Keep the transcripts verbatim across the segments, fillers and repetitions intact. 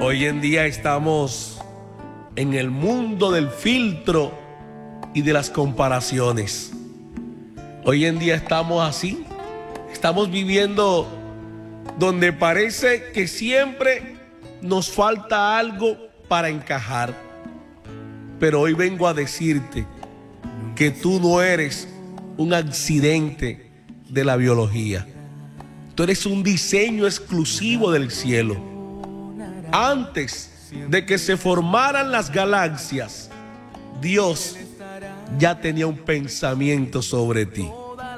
Hoy en día estamos en el mundo del filtro y de las comparaciones. Hoy en día estamos así. Estamos viviendo donde parece que siempre nos falta algo para encajar. Pero hoy vengo a decirte que tú no eres un accidente de la biología. Tú eres un diseño exclusivo del cielo. Antes de que se formaran las galaxias, Dios ya tenía un pensamiento sobre ti.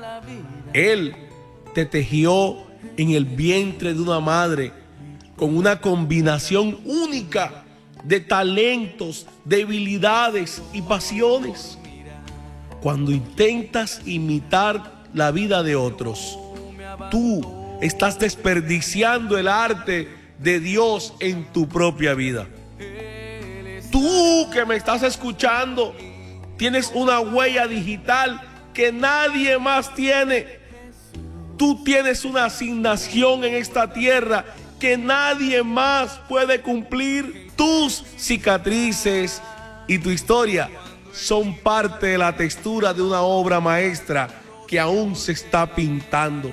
Él te tejió en el vientre de una madre con una combinación única de talentos, debilidades y pasiones. Cuando intentas imitar la vida de otros, tú estás desperdiciando el arte de Dios en tu propia vida. Tú que me estás escuchando, tienes una huella digital que nadie más tiene. Tú tienes una asignación en esta tierra que nadie más puede cumplir. Tus cicatrices y tu historia son parte de la textura de una obra maestra que aún se está pintando.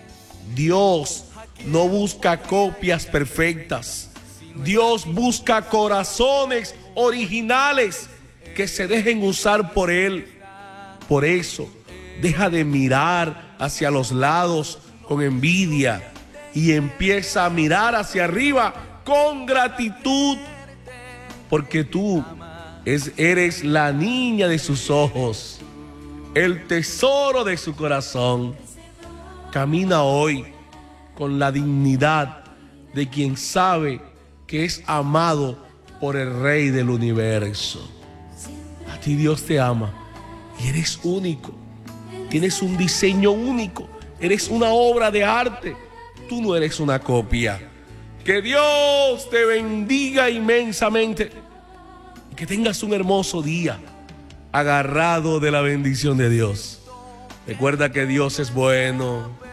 Dios no busca copias perfectas. Dios busca corazones originales que se dejen usar por Él. Por eso, deja de mirar hacia los lados con envidia y empieza a mirar hacia arriba con gratitud, porque tú es, eres la niña de sus ojos, el tesoro de su corazón. Camina hoy con la dignidad de quien sabe que es amado por el Rey del universo. A ti Dios te ama y eres único. Tienes un diseño único. Eres una obra de arte. Tú no eres una copia. Que Dios te bendiga inmensamente y que tengas un hermoso día agarrado de la bendición de Dios. Recuerda que Dios es bueno.